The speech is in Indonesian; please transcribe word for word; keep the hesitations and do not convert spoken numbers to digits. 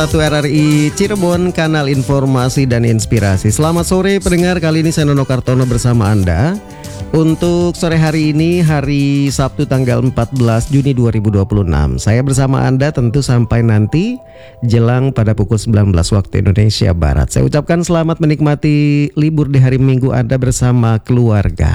satu R R I Cirebon, kanal informasi dan inspirasi. Selamat sore pendengar, kali ini saya Nono Kartono bersama Anda. Untuk sore hari ini, hari Sabtu tanggal empat belas Juni dua ribu dua puluh enam. Saya bersama Anda tentu sampai nanti jelang pada pukul sembilan belas waktu Indonesia Barat. Saya ucapkan selamat menikmati libur di hari Minggu Anda bersama keluarga.